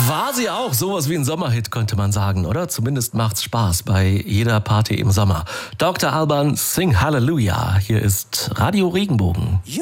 War sie auch. Sowas wie ein Sommerhit, könnte man sagen, oder? Zumindest macht's Spaß bei jeder Party im Sommer. Dr. Alban, Sing Hallelujah. Hier ist Radio Regenbogen.